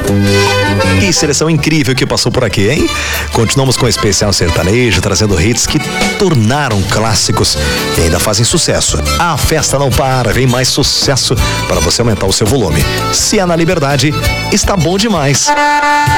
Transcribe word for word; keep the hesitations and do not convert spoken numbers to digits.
Que seleção incrível que passou por aqui, hein? Continuamos com o especial sertanejo, trazendo hits que tornaram clássicos e ainda fazem sucesso. A festa não para, vem mais sucesso para você aumentar o seu volume. Se é na Liberdade, está bom demais.